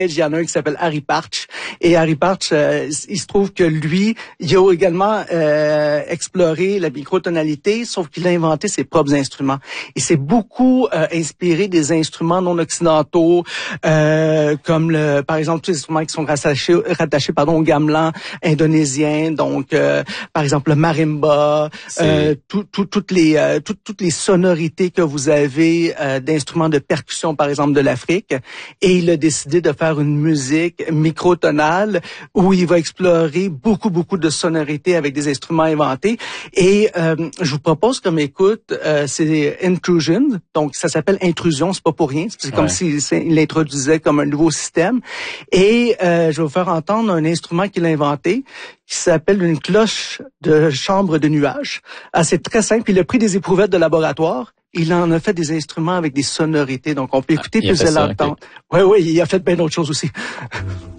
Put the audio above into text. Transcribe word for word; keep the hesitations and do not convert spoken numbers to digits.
il y en a un qui s'appelle Harry Partch. Et Harry Partch, euh, il se trouve que lui, il a également euh, exploré la microtonalité, sauf qu'il a inventé ses propres instruments. Et c'est beaucoup euh, inspiré des instruments non occidentaux, euh, comme le, par exemple, tous les instruments qui sont rattachés, rattachés pardon, au gamelan indonésien. Donc, euh, par exemple, le marimba, euh, tout, tout, toutes les euh, tout, toutes les sonorités que vous avez euh, d'instruments de percussion, par exemple, de l'Afrique. Et il a décidé de faire une musique microtonale où il va explorer beaucoup, beaucoup de sonorités avec des instruments inventés. Et euh, je vous propose comme écoute, euh, c'est Intrusion, donc ça s'appelle Intrusion, c'est pas pour rien, c'est comme s'il il l'introduisait comme un nouveau système. Et euh, je vais vous faire entendre un instrument qu'il a inventé qui s'appelle une cloche de chambre de nuages. Ah, c'est très simple, il a pris des éprouvettes de laboratoire. Il en a fait des instruments avec des sonorités, donc on peut écouter ah, plus de l'entendre. Oui, oui, il a fait bien d'autres choses aussi.